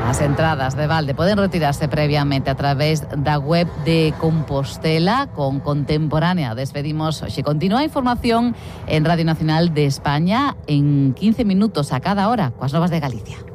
As entradas de balde poden retirarse previamente a través da web de Compostela con Contemporánea. Despedimos hoxe. Continúa a información en Radio Nacional de España en 15 minutos a cada hora coas novas de Galicia.